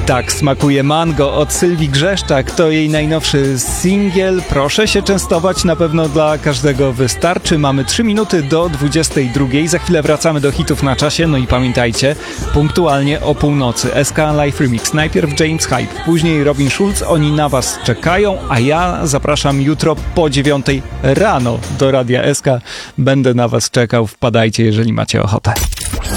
Tak smakuje mango od Sylwii Grzeszczak. To jej najnowszy singiel. Proszę się częstować, na pewno dla każdego wystarczy. Mamy 3 minuty do 22. Za chwilę wracamy do hitów na czasie. No i pamiętajcie, punktualnie o północy SK Live Remix. Najpierw James Hype, później Robin Schulz. Oni na was czekają, a ja zapraszam jutro po 9 rano do Radia SK. Będę na was czekał. Wpadajcie, jeżeli macie ochotę.